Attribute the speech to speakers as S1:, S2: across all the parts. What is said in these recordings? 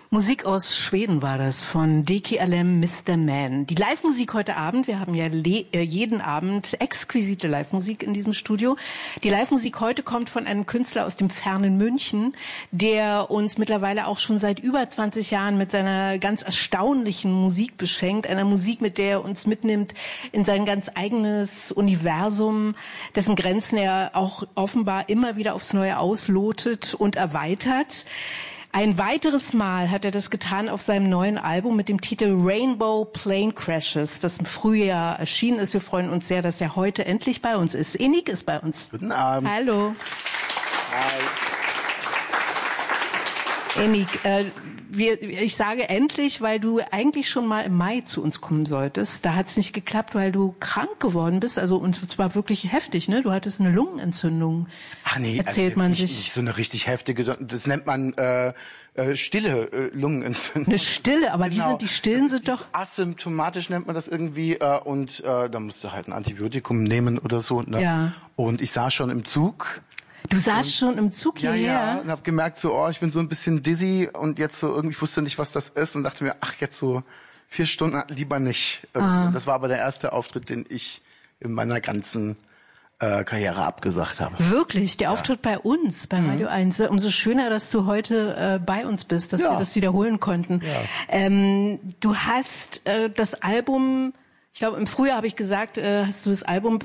S1: Musik aus Schweden war das, von DKLM Mr. Man. Die Live-Musik heute Abend, wir haben ja jeden Abend exquisite Live-Musik in diesem Studio. Die Live-Musik heute kommt von einem Künstler aus dem fernen München, der uns mittlerweile auch schon seit über 20 Jahren mit seiner ganz erstaunlichen Musik beschenkt. Einer Musik, mit der er uns mitnimmt in sein ganz eigenes Universum, dessen Grenzen er auch offenbar immer wieder aufs Neue auslotet und erweitert. Ein weiteres Mal hat er das getan auf seinem neuen Album mit dem Titel Rainbow Plane Crashes, das im Frühjahr erschienen ist. Wir freuen uns sehr, dass er heute endlich bei uns ist. Enik ist bei uns.
S2: Guten Abend.
S1: Hallo.
S2: Hi.
S1: Enik, ich sage endlich, weil du eigentlich schon mal im Mai zu uns kommen solltest. Da hat es nicht geklappt, weil du krank geworden bist. Also und zwar wirklich heftig, ne? Du hattest eine Lungenentzündung.
S2: Ach nee,
S1: erzählt
S2: also
S1: man
S2: nicht,
S1: sich.
S2: Nicht so eine richtig heftige. Das nennt man stille Lungenentzündung.
S1: Eine stille, aber
S2: genau.
S1: Die stillen sind doch
S2: asymptomatisch nennt man das irgendwie. Und da musst du halt ein Antibiotikum nehmen oder so. Ne?
S1: Ja.
S2: Und ich saß schon im Zug.
S1: Du saßt schon im Zug hierher?
S2: Ja, und hab gemerkt so, ich bin so ein bisschen dizzy und jetzt so irgendwie, ich wusste nicht, was das ist und dachte mir, jetzt so 4 Stunden lieber nicht. Das war aber der erste Auftritt, den ich in meiner ganzen Karriere abgesagt habe.
S1: Wirklich? Der Auftritt bei uns, bei Radio 1. Umso schöner, dass du heute bei uns bist, dass wir das wiederholen konnten. Ja. Du hast das Album, ich glaube im Frühjahr habe ich gesagt, hast du das Album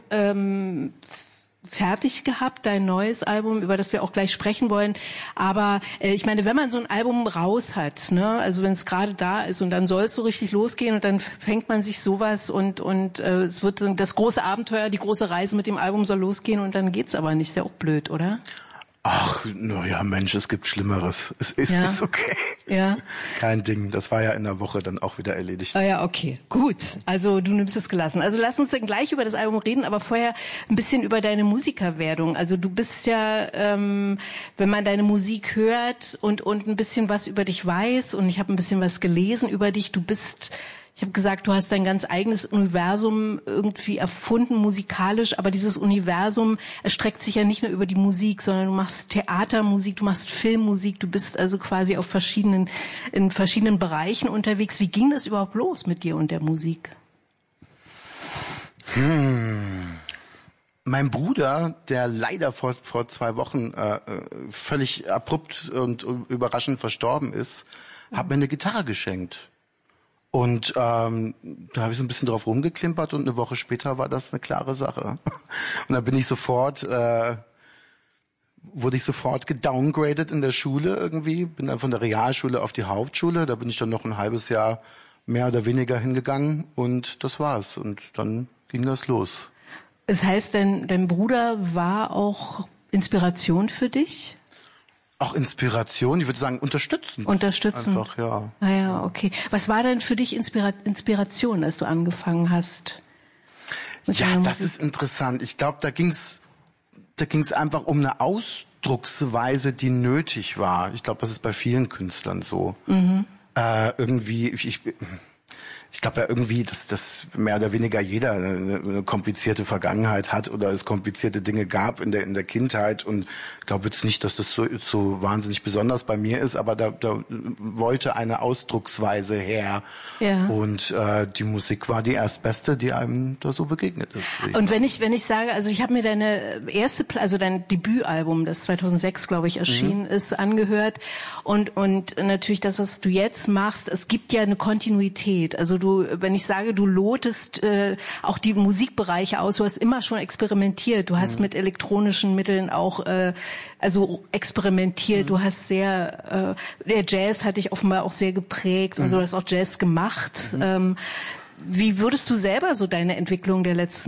S1: fertig gehabt, dein neues Album, über das wir auch gleich sprechen wollen. Aber ich meine, wenn man so ein Album raus hat, ne, also wenn es gerade da ist und dann soll es so richtig losgehen und dann fängt man sich sowas und es wird das große Abenteuer, die große Reise mit dem Album soll losgehen und dann geht's aber nicht. Ist ja auch blöd, oder?
S2: Ach, naja, Mensch, es gibt Schlimmeres. Es ist okay.
S1: Ja.
S2: Kein Ding. Das war ja in der Woche dann auch wieder erledigt.
S1: Ah ja, okay. Gut. Also du nimmst es gelassen. Also lass uns dann gleich über das Album reden, aber vorher ein bisschen über deine Musikerwerdung. Also du bist ja, wenn man deine Musik hört und ein bisschen was über dich weiß und ich habe ein bisschen was gelesen über dich, ich habe gesagt, du hast dein ganz eigenes Universum irgendwie erfunden, musikalisch, aber dieses Universum erstreckt sich ja nicht nur über die Musik, sondern du machst Theatermusik, du machst Filmmusik, du bist also quasi in verschiedenen Bereichen unterwegs. Wie ging das überhaupt los mit dir und der Musik?
S2: Mein Bruder, der leider vor 2 Wochen völlig abrupt und überraschend verstorben ist, hat mir eine Gitarre geschenkt. Und da habe ich so ein bisschen drauf rumgeklimpert und eine Woche später war das eine klare Sache. Und da bin ich wurde ich sofort gedowngradet in der Schule irgendwie, bin dann von der Realschule auf die Hauptschule, da bin ich dann noch ein halbes Jahr mehr oder weniger hingegangen und das war's. Und dann ging das los.
S1: Das heißt, dein Bruder war auch Inspiration für dich?
S2: Auch Inspiration, ich würde sagen unterstützen.
S1: Unterstützen.
S2: Einfach, ja.
S1: Ah ja, okay. Was war denn für dich Inspiration, als du angefangen hast?
S2: Ja, das ist interessant. Ich glaube, da ging's einfach um eine Ausdrucksweise, die nötig war. Ich glaube, das ist bei vielen Künstlern so. Irgendwie, ich glaube ja irgendwie, dass mehr oder weniger jeder eine komplizierte Vergangenheit hat oder es komplizierte Dinge gab in der Kindheit und ich glaube jetzt nicht, dass das so wahnsinnig besonders bei mir ist, aber da wollte eine Ausdrucksweise her und die Musik war die erstbeste, die einem da so begegnet ist.
S1: Und wenn ich sage, also ich habe mir dein Debütalbum, das 2006 glaube ich erschienen ist, angehört und natürlich das, was du jetzt machst, es gibt ja eine Kontinuität, also wenn ich sage, du lotest auch die Musikbereiche aus, du hast immer schon experimentiert, du hast mit elektronischen Mitteln auch also experimentiert, du hast der Jazz hat dich offenbar auch sehr geprägt und du hast auch Jazz gemacht. Wie würdest du selber so deine Entwicklung der letzten